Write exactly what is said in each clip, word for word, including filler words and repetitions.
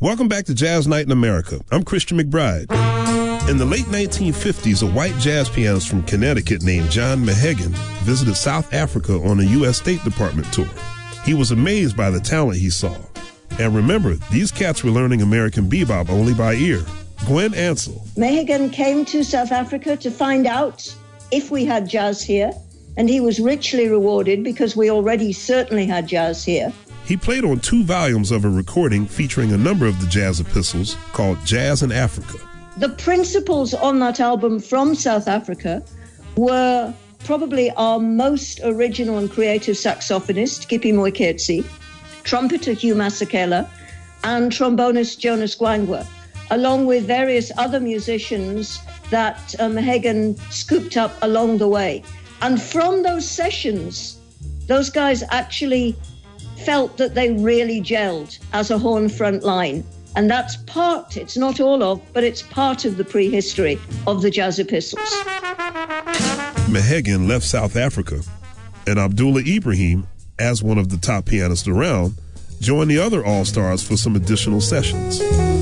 Welcome back to Jazz Night in America. I'm Christian McBride. In the late nineteen fifties, a white jazz pianist from Connecticut named John Mehegan visited South Africa on a U S State Department tour. He was amazed by the talent he saw. And remember, these cats were learning American bebop only by ear. Gwen Ansell. Mehegan came to South Africa to find out if we had jazz here, and he was richly rewarded because we already certainly had jazz here. He played on two volumes of a recording featuring a number of the jazz epistles called Jazz in Africa. The principals on that album from South Africa were probably our most original and creative saxophonist, Kippie Moeketsi, trumpeter Hugh Masekela, and trombonist Jonas Gwangwa, along with various other musicians that uh, Mehegan scooped up along the way. And from those sessions, those guys actually felt that they really gelled as a horn front line. And that's part, it's not all of, but it's part of the prehistory of the jazz epistles. Mehegan left South Africa, and Abdullah Ibrahim, as one of the top pianists around, joined the other all-stars for some additional sessions.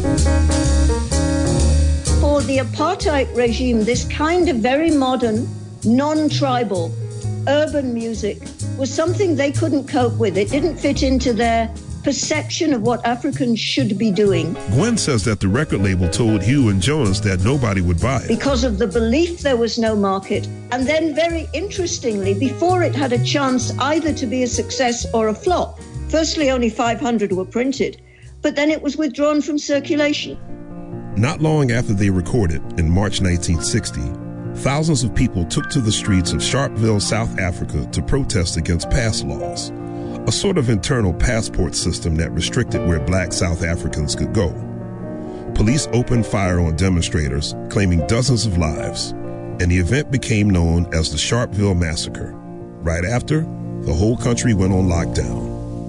For the apartheid regime, this kind of very modern, non-tribal, urban music was something they couldn't cope with. It didn't fit into their perception of what Africans should be doing. Gwen says that the record label told Hugh and Jonas that nobody would buy it. Because of the belief there was no market. And then very interestingly, before it had a chance either to be a success or a flop, firstly only five hundred were printed, but then it was withdrawn from circulation. Not long after they recorded, in March nineteen sixty, thousands of people took to the streets of Sharpeville, South Africa to protest against pass laws, a sort of internal passport system that restricted where black South Africans could go. Police opened fire on demonstrators, claiming dozens of lives, and the event became known as the Sharpeville Massacre. Right after, the whole country went on lockdown.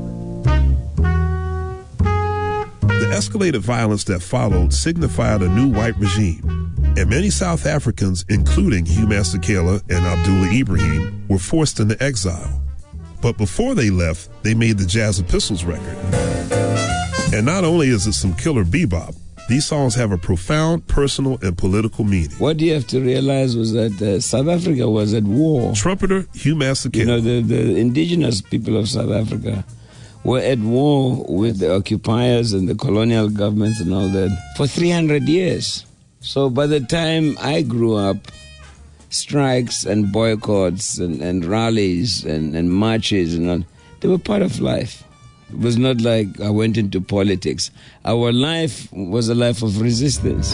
The escalated violence that followed signified a new white regime, and many South Africans, including Hugh Masekela and Abdullah Ibrahim, were forced into exile. But before they left, they made the Jazz Epistles record. And not only is it some killer bebop, these songs have a profound personal and political meaning. What you have to realize was that uh, South Africa was at war. Trumpeter Hugh Masekela. You know, the, the indigenous people of South Africa were at war with the occupiers and the colonial governments and all that for three hundred years. So by the time I grew up, strikes and boycotts and, and rallies and, and marches and all, they were part of life. It was not like I went into politics. Our life was a life of resistance.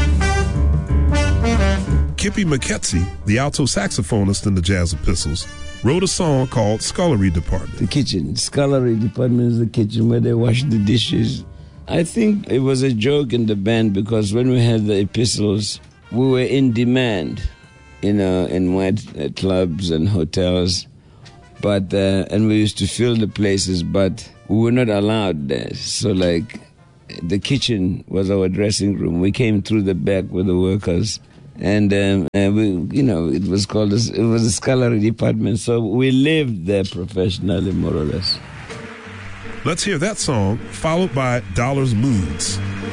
Kippie Moeketsi, the alto saxophonist in the Jazz Epistles, wrote a song called Scullery Department. The kitchen. Scullery Department is the kitchen where they wash the dishes. I think it was a joke in the band because when we had the epistles, we were in demand, you know, in white uh, clubs and hotels, but uh, and we used to fill the places, but we were not allowed there. So, like, the kitchen was our dressing room. We came through the back with the workers, and um, uh, we, you know, it was called a, it was a scullery department. So we lived there professionally, more or less. Let's hear that song, followed by Dollar's Moods.